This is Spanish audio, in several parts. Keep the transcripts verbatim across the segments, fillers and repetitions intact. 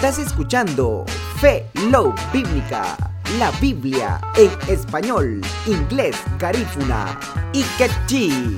Estás escuchando Fe Love Bíblica, la Biblia en español, inglés, garífuna y quechí.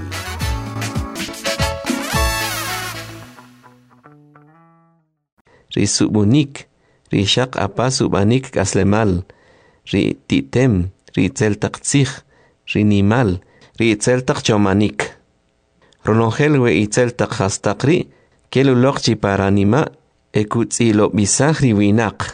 Ri subunik, ri shaq apa subanik kaslemal, ri titem, ri tzeltaqtzij, ri nimal, ri tzeltaq chomanik. Ronongel we itzeltaq hastaqri, kelulokchi paranima, ekutzilo bisaj ri winak.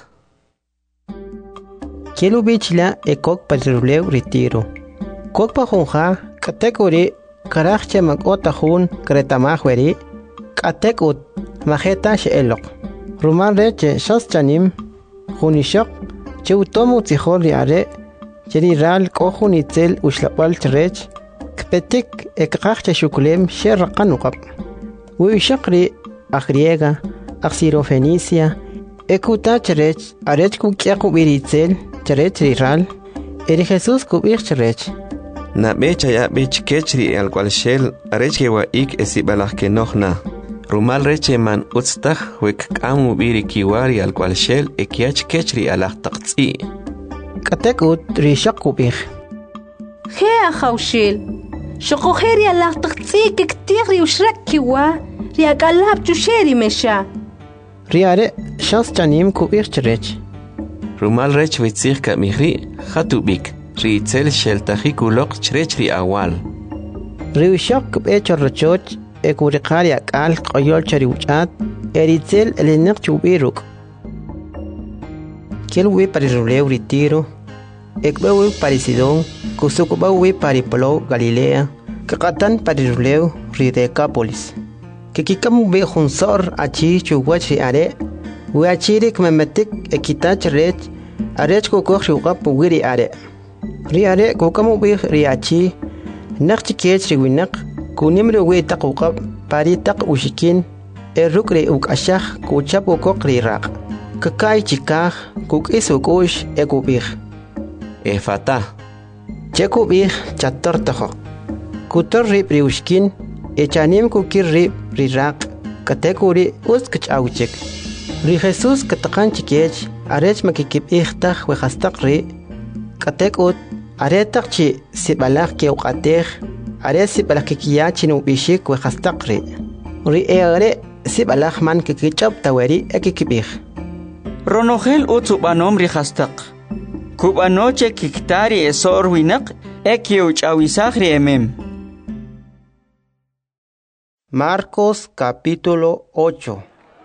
Kelu bichla ekok patruleu retiro. Kok pa jonja, katekuri, karachche makota hun, kretamahweri, katekut, majeta sheelok. Ruman reche shas chanim, junishok, che utomu tijori are, cheri ral kohun itzel ushlapal cherech, kpetik ekakche shukulem sherrakanukap. Uishakri, agriega, axirofenicia, ekuta cherech, arech kukiaku biritzel, cherech riral, eri Jesus kubir cherech. Na becha ya bech kechri al cual shell, arech que wa ik esibalach que nohna. Rumal reche man utstaj wek kamu biri kiwari al cual shell ekiach kechri alach taqtzi. Katekut rishak kubir. Hea khawshil. Shokoheri alach taqtzi kektiri ushrak kiwa, riakalab chusheri mesha. Riare shas chanim kubir cherech. Rumal rech witzich ka mihri khatubik, ri itzel shell tajikulok cherech ri awal. Riushak kubech rochoch, ekuriqari akal qoyol chariuchat, eritzel elinek chubiruk. Kelwe pariruleu ritiro, ekbewe parisidon, kusukubawe paripolo Galilea, kakatan pariruleu ridecápolis. Kikikamu be junsor achi chuwachi are, we achirik memetik ekitach rech, arech kukok shukap wiri are. Ri are kukamu be riachi, nakchi kech riwinak, kunimre we taqukab, pari taq ushikin, erukre uk ashach kuchap ukok rirak. Kakai chikah, kuk isukush ekubih. Efata. Chekubih chator taho. Kutor rip riushkin, echanim kukir rip rirak, katekuri uskach auchik. Ri Jesus katakan chikech, arech makikip ihtach wehastak ri, katekut, aretak chi sibalak ke ukatech, are sibalak kikiyachin ubishik wehastak ri. Ri eare sibalak man kikichap taweri ekikibih. Ronogel utsubanom rihastak. Kubanoche kiktari esor winak ekiuch awisagri emem. Marcos capítulo ocho.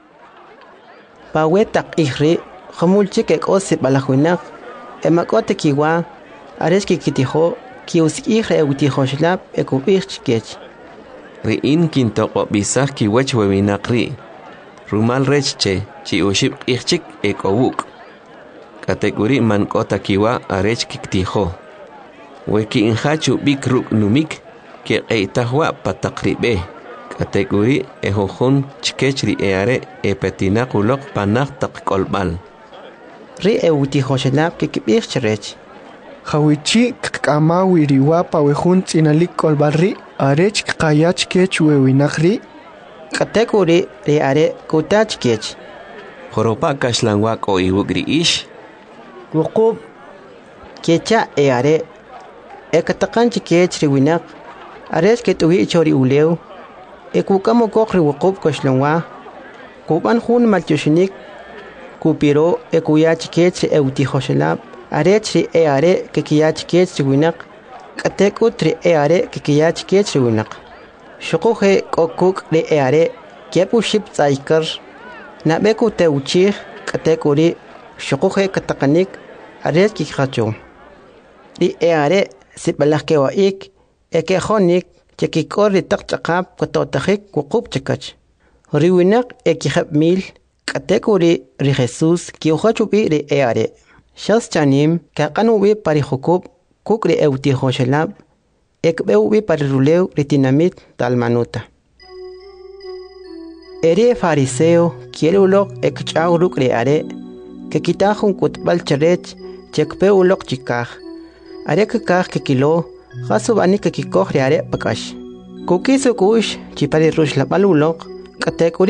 Pawetak ihri, hamulchik ek osip balahuinak, emakote kiwa, areski kitiho, kiusik ihre eutiho shlap ekubich chikech. Riin kintoko bisaj kiwech wewinakri. Rumal rechche, chi uship ichik ekowuk. Kategori man kota kiwa arech kiktiho. Weki inhachu bikruk numik, ke eitahwa patakribe. Kategori ehohun chkechri eare epetinakulok panak tak kolbal. Ri eutiho shlap kikibich cherech. Hawichi kama wiriwa pawehun tinalik kolbalri, arech kayach kech wewinakri. Kategori ri are kutach kech. Horopa kashlangwak o iwugri ish. Wukub kecha eare ekatakan chikech riwinak, arech ketuwi chori uleu, ekukamo kokri wukub kashlangwa, kuban hun malchushinik, kupiro ekuya chikech eutihoshelab, arech ri eare kekiya chikech riwinak, katekut ri eare kekiya chikech riwinak. Shukuhe kokuk ri eare kepu ship tsaikar, nabeku teuchih katekuri shukuhe katakanik, arech kikhacho. Ri eare sibalake wa ik, eke honik, chekikor ri takchakap katotahik wukub chikach. Riwinak ekihab mil, katekuri ri Jesus kiuhachubi ri eare. Shas chanim, kakanubi pari hukub, kuk ri eutiho shelab, ekbeubi pari ruleu ri tinamit talmanuta. Eri fariseo, kielulok ekchauruk ri are, que kitajun kutbal cherech, chekpe ulok chikaj. Are kikaj kikilo, jasu bani kikikoh re are pakash. Kukisu kush, chipari rush la balulok, katekuri